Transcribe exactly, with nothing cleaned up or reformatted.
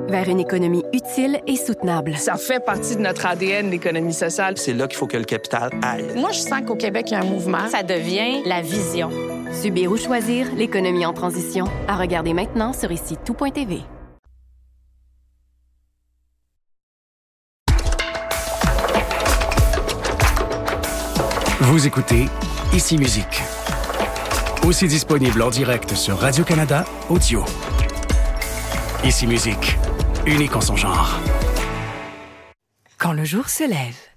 vers une économie utile et soutenable. Ça fait partie de notre A D N, l'économie sociale. C'est là qu'il faut que le capital aille. Moi, je sens qu'au Québec, il y a un mouvement. Ça devient la vision. Subir ou choisir, l'économie en transition. À regarder maintenant sur ici tout point t v. Vous écoutez Ici Musique. Aussi disponible en direct sur Radio-Canada Audio. Ici Musique, unique en son genre. Quand le jour se lève.